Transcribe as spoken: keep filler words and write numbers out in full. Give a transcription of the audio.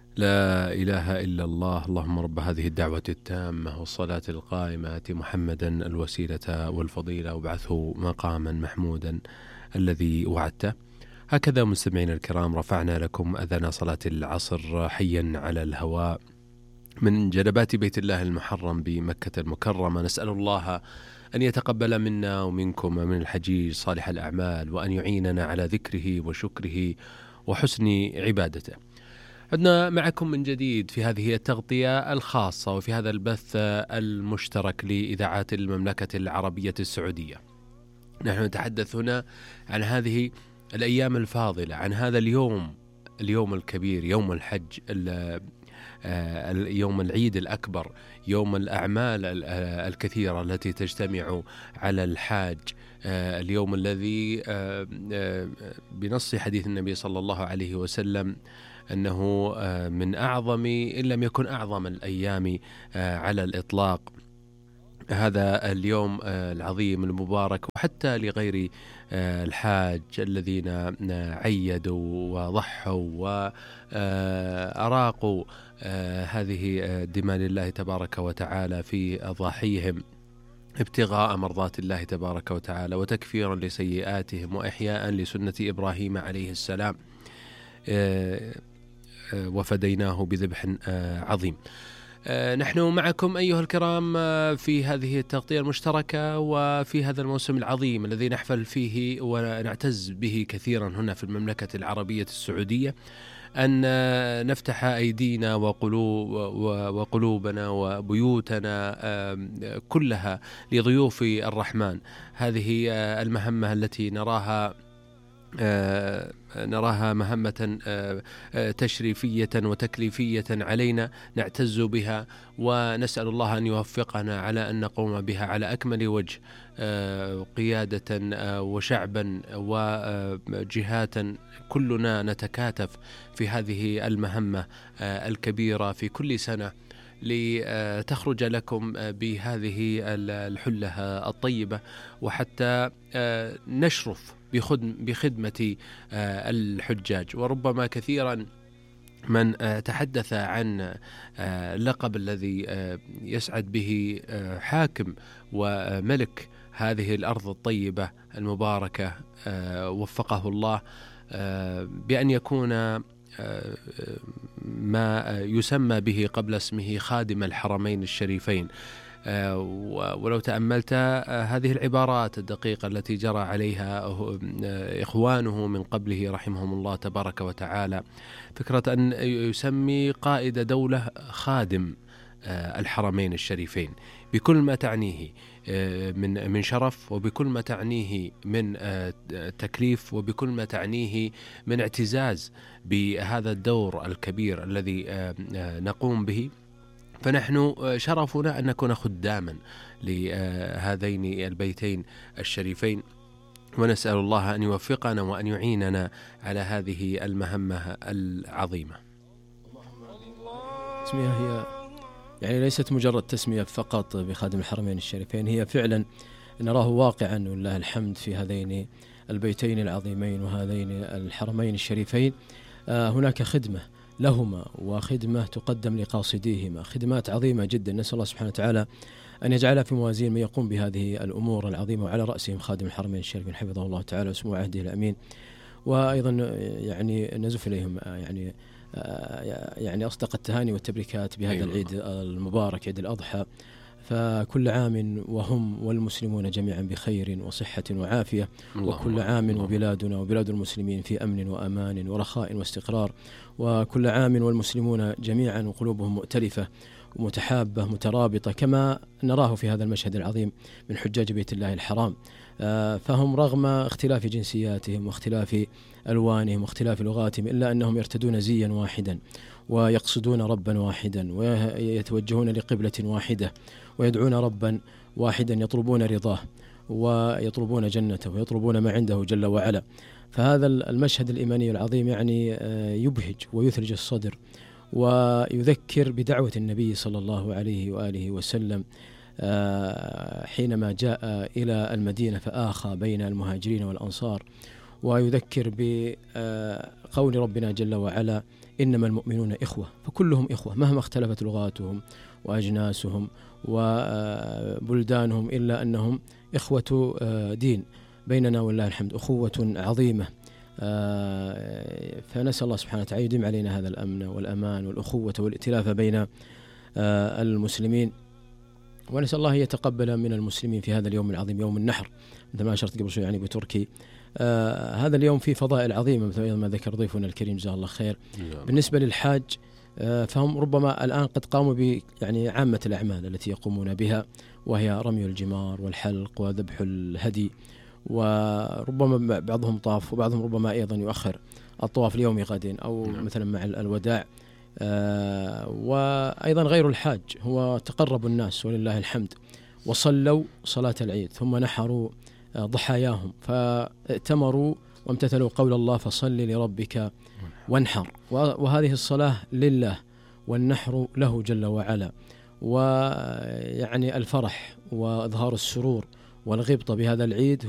لا إله إلا الله. اللهم رب هذه الدعوة التامة والصلاة القائمة آت محمدا الوسيلة والفضيلة وابعثه مقاما محمودا الذي وعدته. هكذا مستمعين الكرام رفعنا لكم أذان صلاة العصر حيا على الهواء من جنبات بيت الله المحرم بمكة المكرمة. نسأل الله أن يتقبل منا ومنكم ومن الحجيج صالح الأعمال، وأن يعيننا على ذكره وشكره وحسن عبادته. عدنا معكم من جديد في هذه التغطية الخاصة وفي هذا البث المشترك لإذاعات المملكة العربية السعودية. نحن نتحدث هنا عن هذه الأيام الفاضلة، عن هذا اليوم اليوم الكبير، يوم الحج، يوم العيد الأكبر، يوم الأعمال الكثيرة التي تجتمع على الحاج، اليوم الذي بنص حديث النبي صلى الله عليه وسلم أنه من أعظم إن لم يكن أعظم الأيام على الإطلاق. هذا اليوم العظيم المبارك، وحتى لغير الحاج الذين عيدوا وضحوا وأراقوا هذه الدماء لله تبارك وتعالى في أضاحيهم ابتغاء مرضات الله تبارك وتعالى وتكفيرا لسيئاتهم وإحياء لسنة إبراهيم عليه السلام، وفديناه بذبح عظيم. نحن معكم أيها الكرام في هذه التغطية المشتركة وفي هذا الموسم العظيم الذي نحفل فيه ونعتز به كثيرا هنا في المملكة العربية السعودية، أن نفتح أيدينا وقلوب وقلوبنا وبيوتنا كلها لضيوف الرحمن. هذه المهمة التي نراها آه نراها مهمة آه تشريفية وتكليفية علينا نعتز بها، ونسأل الله أن يوفقنا على أن نقوم بها على أكمل وجه، آه قيادة آه وشعبا وجهات، كلنا نتكاتف في هذه المهمة آه الكبيرة في كل سنة لتخرج لكم بهذه الحلة الطيبة، وحتى نشرف بخدمة الحجاج. وربما كثيرا من تحدث عن اللقب الذي يسعد به حاكم وملك هذه الأرض الطيبة المباركة وفقه الله، بأن يكون ما يسمى به قبل اسمه خادم الحرمين الشريفين. ولو تأملت هذه العبارات الدقيقة التي جرى عليها إخوانه من قبله رحمهم الله تبارك وتعالى، فكرة أن يسمي قائد دولة خادم الحرمين الشريفين بكل ما تعنيه من من شرف، وبكل ما تعنيه من تكليف، وبكل ما تعنيه من اعتزاز بهذا الدور الكبير الذي نقوم به. فنحن شرفنا أن نكون خداما لهذين البيتين الشريفين، ونسأل الله أن يوفقنا وأن يعيننا على هذه المهمة العظيمة. تسمية هي يعني ليست مجرد تسمية فقط بخادم الحرمين الشريفين، هي فعلا نراه واقعا ولله الحمد في هذين البيتين العظيمين وهذين الحرمين الشريفين. هناك خدمة لهما وخدمة تقدم لقاصديهما، خدمات عظيمة جدا. نسأل الله سبحانه وتعالى أن يجعلها في موازين من يقوم بهذه الأمور العظيمة، وعلى رأسهم خادم الحرمين الشريفين حفظه الله تعالى وسمو عهده الأمين. وأيضا يعني نزف إليهم يعني يعني أصدق التهاني والتبريكات بهذا أيوة. العيد المبارك، عيد الأضحى. فكل عام وهم والمسلمون جميعا بخير وصحة وعافية، وكل عام وبلادنا وبلاد المسلمين في أمن وأمان ورخاء واستقرار، وكل عام والمسلمون جميعا وقلوبهم مؤتلفة ومتحابة مترابطة كما نراه في هذا المشهد العظيم من حجاج بيت الله الحرام. فهم رغم اختلاف جنسياتهم واختلاف ألوانهم واختلاف لغاتهم إلا أنهم يرتدون زيا واحدا ويقصدون ربا واحدا ويتوجهون لقبلة واحدة ويدعون ربا واحدا، يطلبون رضاه ويطلبون جنته ويطلبون ما عنده جل وعلا. فهذا المشهد الإيماني العظيم يعني يبهج ويثلج الصدر، ويذكر بدعوة النبي صلى الله عليه وآله وسلم حينما جاء إلى المدينة فآخى بين المهاجرين والأنصار، ويذكر بقول ربنا جل وعلا: إنما المؤمنون إخوة، فكلهم إخوة مهما اختلفت لغاتهم وأجناسهم وبلدانهم، إلا أنهم إخوة دين بيننا والله الحمد، أخوة عظيمة. فنسأل الله سبحانه وتعالى يديم علينا هذا الأمن والأمان والأخوة والائتلاف بين المسلمين، ونسأل الله يتقبل من المسلمين في هذا اليوم العظيم يوم النحر مثل ما أشرت قبل شوي يعني بتركي. آه هذا اليوم فيه فضائل عظيمة مثل ما ذكر ضيفنا الكريم جزاه الله خير. بالنسبة للحاج آه فهم ربما الآن قد قاموا ب يعني عامة الأعمال التي يقومون بها، وهي رمي الجمار والحلق وذبح الهدي، وربما بعضهم طاف وبعضهم ربما أيضا يؤخر الطواف ليوم غد أو مثلا مع الوداع. آه وأيضا غير الحاج هو تقرب الناس ولله الحمد وصلوا صلاة العيد ثم نحروا آه ضحاياهم فائتمروا وامتثلوا قول الله فصل لربك وانحر، وهذه الصلاة لله والنحر له جل وعلا، ويعني الفرح وإظهار السرور والغبطة بهذا العيد